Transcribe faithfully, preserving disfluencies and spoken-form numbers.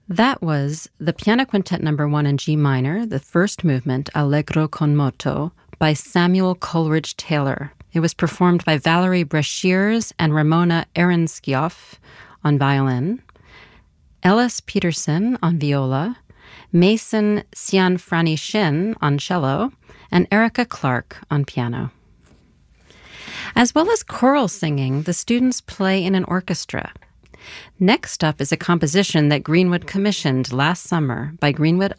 That was the Piano Quintet Number One in G minor, the first movement, Allegro con moto, by Samuel Coleridge Taylor. It was performed by Valerie Brashears and Ramona Ehrenskioff on violin, Ellis Peterson on viola, Mason Cianfrani Shin on cello, and Erica Clark on piano. As well as choral singing, the students play in an orchestra. Next up is a composition that Greenwood commissioned last summer by Greenwood